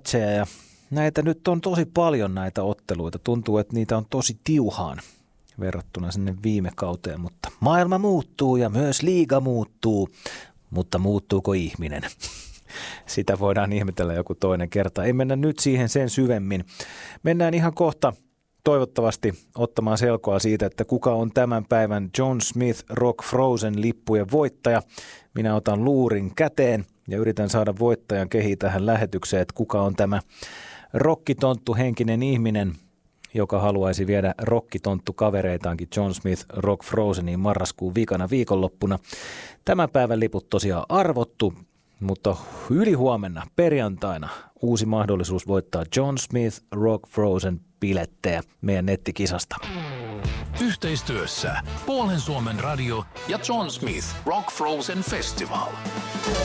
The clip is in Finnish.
matcheja ja näitä nyt on tosi paljon näitä otteluita. Tuntuu, että niitä on tosi tiuhaan verrattuna sinne viime kauteen, mutta maailma muuttuu ja myös liiga muuttuu, mutta muuttuuko ihminen? Sitä voidaan ihmetellä joku toinen kerta. Ei mennä nyt siihen sen syvemmin. Mennään ihan kohta toivottavasti ottamaan selkoa siitä, että kuka on tämän päivän John Smith Rock Frozen lippujen voittaja. Minä otan luurin käteen ja yritän saada voittajan kehi tähän lähetykseen, että kuka on tämä rokkitonttu henkinen ihminen, joka haluaisi viedä rokkitonttu kavereitaankin John Smith Rock Frozeniin marraskuun viikana viikonloppuna. Tämän päivän liput tosiaan arvottu, mutta ylihuomenna perjantaina uusi mahdollisuus voittaa John Smith Rock Frozen bilettejä meidän nettikisasta. Yhteistyössä Puolen Suomen radio ja John Smith Rock Frozen Festival.